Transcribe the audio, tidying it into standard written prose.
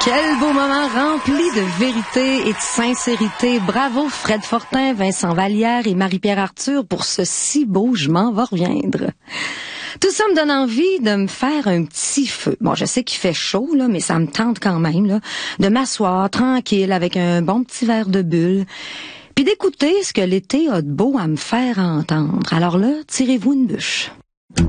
Quel beau moment rempli de vérité et de sincérité. Bravo Fred Fortin, Vincent Vallière et Marie-Pierre Arthur pour ce si beau Je m'en vais reviendre. Tout ça me donne envie de me faire un petit feu. Bon, je sais qu'il fait chaud, là, mais ça me tente quand même, là, de m'asseoir tranquille avec un bon petit verre de bulle, puis d'écouter ce que l'été a de beau à me faire entendre. Alors là, tirez-vous une bûche.